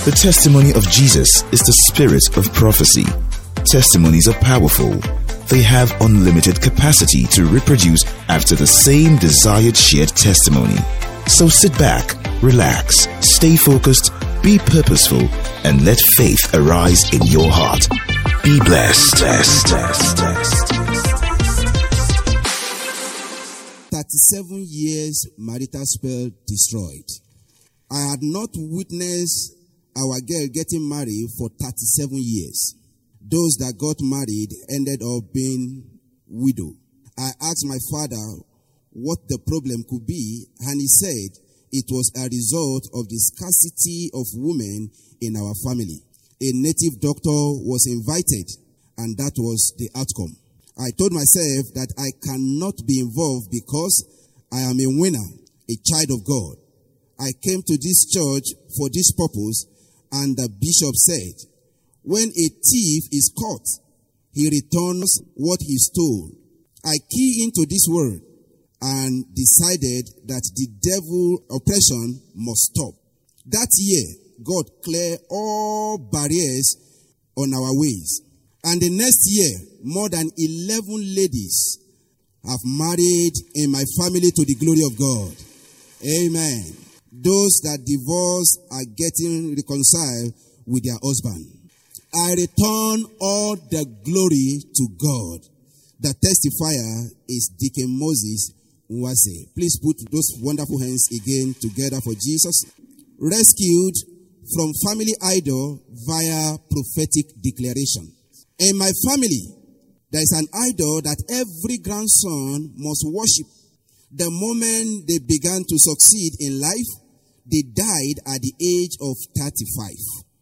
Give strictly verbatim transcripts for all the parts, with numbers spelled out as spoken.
The testimony of Jesus is the spirit of prophecy. Testimonies are powerful. They have unlimited capacity to reproduce after the same desired shared testimony. So sit back, relax, stay focused, be purposeful, and let faith arise in your heart. Be blessed. blessed, blessed, blessed. thirty-seven years marital spell destroyed. I had not witnessed our girl getting married for thirty-seven years. Those that got married ended up being widow. I asked my father what the problem could be, and he said it was a result of the scarcity of women in our family. A native doctor was invited, and that was the outcome. I told myself that I cannot be involved because I am a winner, a child of God. I came to this church for this purpose, and the bishop said, when a thief is caught, he returns what he stole. I key into this word and decided that the devil oppression must stop. That year, God cleared all barriers on our ways. And the next year, more than eleven ladies have married in my family to the glory of God. Amen. Those that divorce are getting reconciled with their husband. I return all the glory to God. The testifier is Deacon Moses Nwase. Please put those wonderful hands again together for Jesus. Rescued from family idol via prophetic declaration. In my family, there is an idol that every grandson must worship. The moment they began to succeed in life, they died at the age of thirty-five.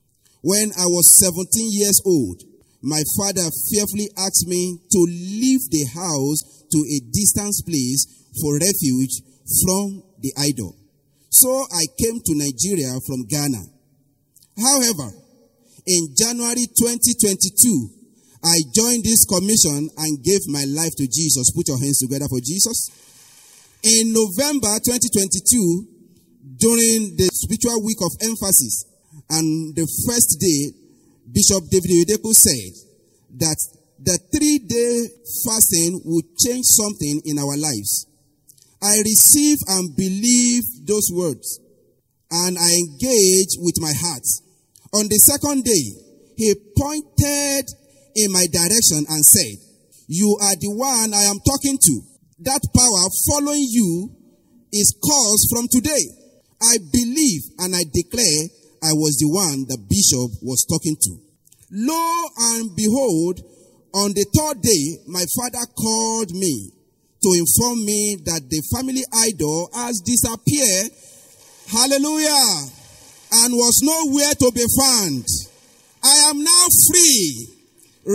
When I was seventeen years old, my father fearfully asked me to leave the house to a distant place for refuge from the idol. So I came to Nigeria from Ghana. However, in January twenty twenty-two, I joined this commission and gave my life to Jesus. Put your hands together for Jesus. In November twenty twenty-two, during the spiritual week of emphasis, and the first day, Bishop David Oyedepo said that the three-day fasting would change something in our lives. I receive and believe those words, and I engage with my heart. On the second day, he pointed in my direction and said, you are the one I am talking to. That power following you is caused from today. I believe and I declare I was the one the bishop was talking to. Lo and behold, on the third day, my father called me to inform me that the family idol has disappeared. Hallelujah. And was nowhere to be found. I am now free.